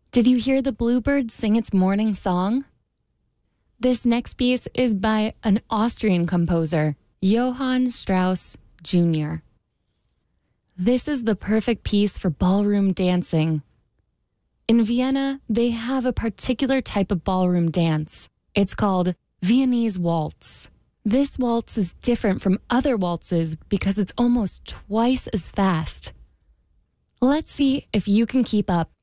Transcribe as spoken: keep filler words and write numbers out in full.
Did you hear the bluebird sing its morning song? This next piece is by an Austrian composer, Johann Strauss Junior This is the perfect piece for ballroom dancing. In Vienna, they have a particular type of ballroom dance. It's called Viennese waltz. This waltz is different from other waltzes because it's almost twice as fast. Let's see if you can keep up.